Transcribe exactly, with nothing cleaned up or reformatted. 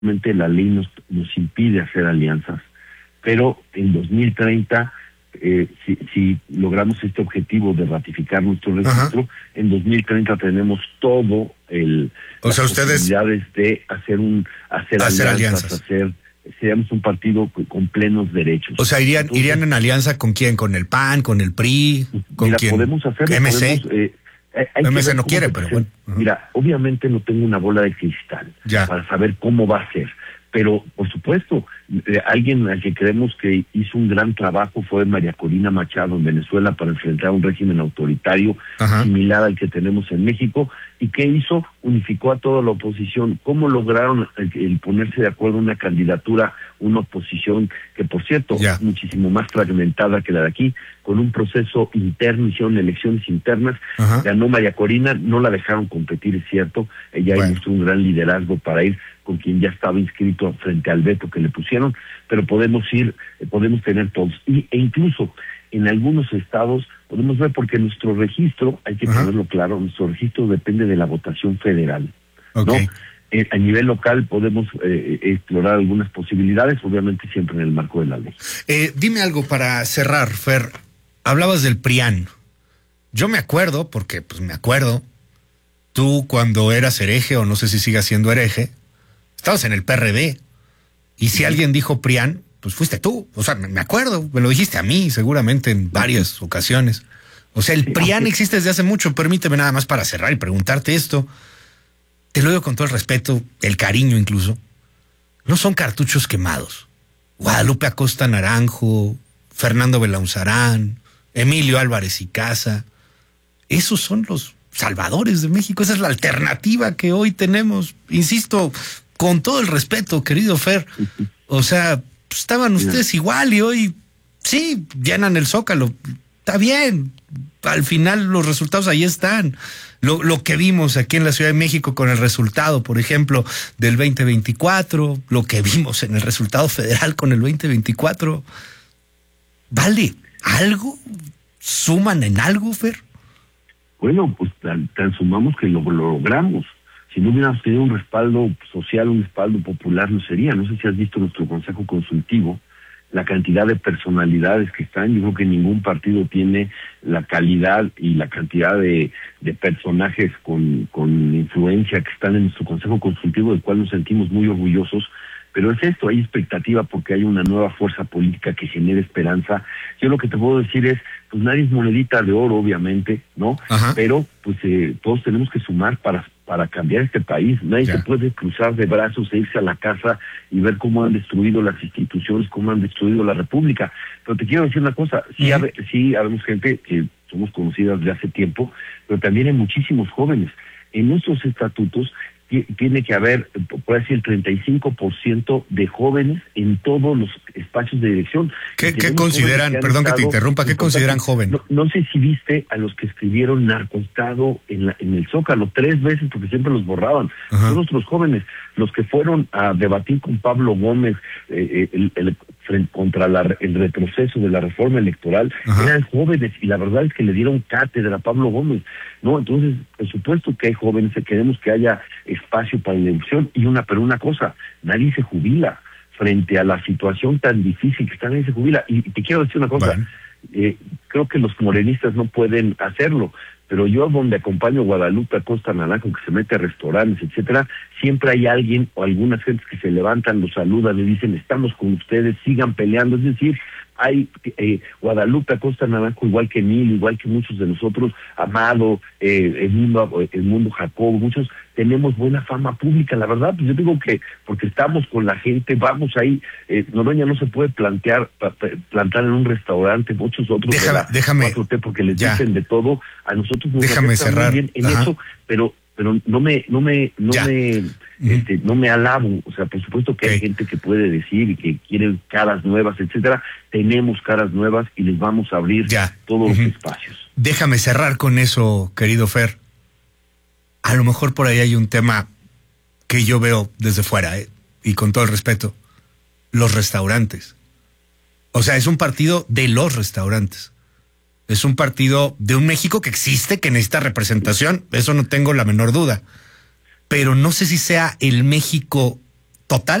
la ley nos, nos impide hacer alianzas, pero en dos mil treinta, eh, si, si logramos este objetivo de ratificar nuestro registro, ajá, en dos mil treinta tenemos todo el o las sea, ustedes posibilidades de hacer un hacer, hacer alianzas, alianzas, hacer seríamos un partido con, con plenos derechos. O sea, irían Entonces, irían en alianza con quién, con el P A N, con el P R I, con mira, quién, podemos hacerlo, M C. Podemos, eh, hay M C no quiere, pero bueno. Uh-huh. Mira, obviamente no tengo una bola de cristal ya. para saber cómo va a ser, pero por supuesto, eh, alguien al que creemos que hizo un gran trabajo fue María Corina Machado en Venezuela para enfrentar un régimen autoritario, ajá, similar al que tenemos en México. ¿Y qué hizo? Unificó a toda la oposición. ¿Cómo lograron el, el ponerse de acuerdo en una candidatura, una oposición que, por cierto, ya. es muchísimo más fragmentada que la de aquí, con un proceso interno, hicieron elecciones internas, ajá, ganó María Corina, no la dejaron competir, es cierto, ella bueno. mostró un gran liderazgo para ir con quien ya estaba inscrito frente al veto que le pusieron, pero podemos ir, podemos tener todos, y, e incluso en algunos estados podemos ver, porque nuestro registro, hay que Ajá. ponerlo claro, nuestro registro depende de la votación federal, okay. ¿no? Eh, a nivel local podemos eh, explorar algunas posibilidades, obviamente siempre en el marco de la ley. Eh, dime algo para cerrar, Fer. Hablabas del P R I A N. Yo me acuerdo, porque pues me acuerdo, tú cuando eras hereje, o no sé si sigas siendo hereje, estabas en el P R D. Y si alguien dijo P R I A N, pues fuiste tú. O sea, me acuerdo, me lo dijiste a mí seguramente en varias ocasiones. O sea, el P R I A N existe desde hace mucho. Permíteme nada más para cerrar y preguntarte esto. Te lo digo con todo el respeto, el cariño incluso. No son cartuchos quemados. Guadalupe Acosta Naranjo, Fernando Belaunzarán, Emilio Álvarez y Casa. Esos son los salvadores de México. Esa es la alternativa que hoy tenemos. Insisto, con todo el respeto, querido Fer. O sea, pues estaban ustedes igual y hoy sí, llenan el Zócalo. Está bien. Al final los resultados ahí están. Lo, lo que vimos aquí en la Ciudad de México con el resultado, por ejemplo, del veinte veinticuatro, lo que vimos en el resultado federal con el veinte veinticuatro, ¿vale algo? ¿Suman en algo, Fer? Bueno, pues tan, tan sumamos que lo, lo logramos. Si no hubiéramos tenido un respaldo social, un respaldo popular, no sería. No sé si has visto nuestro consejo consultivo, la cantidad de personalidades que están. Yo creo que ningún partido tiene la calidad y la cantidad de, de personajes con, con influencia que están en nuestro consejo consultivo, del cual nos sentimos muy orgullosos. Pero es esto, hay expectativa porque hay una nueva fuerza política que genera esperanza. Yo lo que te puedo decir es, pues nadie es monedita de oro, obviamente, ¿no? Ajá. Pero pues eh, todos tenemos que sumar para para cambiar este país. Nadie ya. se puede cruzar de brazos e irse a la casa y ver cómo han destruido las instituciones, cómo han destruido la república. Pero te quiero decir una cosa, sí, uh-huh. habe, sí habemos gente que somos conocidas desde hace tiempo, pero también hay muchísimos jóvenes. En nuestros estatutos tiene que haber, puede decir, el treinta y cinco por ciento de jóvenes en todos los espacios de dirección. ¿Qué, ¿qué consideran, que perdón que te interrumpa, qué consideran joven? No, no sé si viste a los que escribieron narcoestado en, la, en el Zócalo tres veces porque siempre los borraban. Ajá. Son nuestros jóvenes, los que fueron a debatir con Pablo Gómez eh, el, el, el, contra la, el retroceso de la reforma electoral, Ajá. eran jóvenes y la verdad es que le dieron cátedra a Pablo Gómez, ¿no? Entonces, por supuesto que hay jóvenes, queremos que haya espacio para la elección y una, pero una cosa, nadie se jubila frente a la situación tan difícil que está, nadie se jubila. Y, y te quiero decir una cosa, bueno. eh, creo que los morenistas no pueden hacerlo, pero yo donde acompaño a Guadalupe Acosta Naranjo, que se mete a restaurantes, etcétera, siempre hay alguien o algunas gentes que se levantan, los saludan y dicen, estamos con ustedes, sigan peleando. Es decir, hay eh, Guadalupe Acosta Naranjo, igual que Emilio, igual que muchos de nosotros, Amado, eh, el mundo, el mundo Jacobo, muchos tenemos buena fama pública. La verdad, pues yo digo que porque estamos con la gente, vamos ahí, eh, Noroña no se puede plantear plantar en un restaurante, muchos otros déjame, de la déjame, cuatro T porque les ya. dicen de todo. A nosotros nos déjame cerrar muy bien en Ajá. eso, pero pero no me no me no ya. me este, no me alabo. O sea, por supuesto que okay. hay gente que puede decir y que quiere caras nuevas, etcétera. Tenemos caras nuevas y les vamos a abrir ya. todos uh-huh. los espacios. Déjame cerrar con eso, querido Fer. A lo mejor por ahí hay un tema que yo veo desde fuera, ¿eh? Y con todo el respeto, los restaurantes. O sea, es un partido de los restaurantes. Es un partido de un México que existe, que necesita representación, eso no tengo la menor duda. Pero no sé si sea el México total